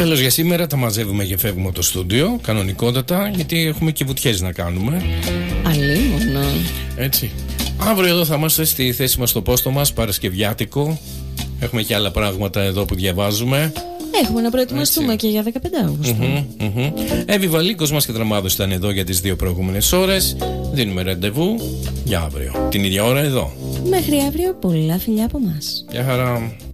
Τέλος για σήμερα, τα μαζεύουμε και φεύγουμε από το στούντιο. Κανονικότατα, γιατί έχουμε και βουτιές να κάνουμε. Αλίμονο. Έτσι. Αύριο εδώ θα είμαστε στη θέση μας, στο πόστο μας, Παρασκευιάτικο. Έχουμε και άλλα πράγματα εδώ που διαβάζουμε. Έχουμε να προετοιμαστούμε και για 15 Αύγουστο. Εύη Βαλίκος μας και Δραμάδος ήταν εδώ για τις 2 προηγούμενες ώρες. Δίνουμε ραντεβού για αύριο. Την ίδια ώρα εδώ. Μέχρι αύριο, πολλά φιλιά από μας. Γεια χαρά.